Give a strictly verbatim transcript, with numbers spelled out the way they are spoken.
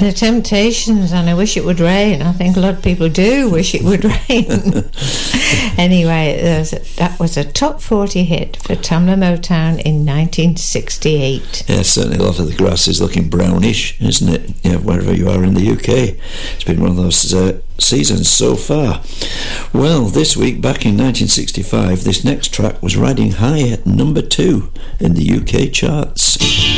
The Temptations, and I wish it would rain. I think a lot of people do wish it would rain. Anyway, that was a top forty hit for Tamla Motown in nineteen sixty-eight. Yeah, certainly a lot of the grass is looking brownish, isn't it? Yeah, wherever you are in the U K. It's been one of those uh, seasons so far. Well, this week, back in nineteen sixty-five, this next track was riding high at number two in the U K charts.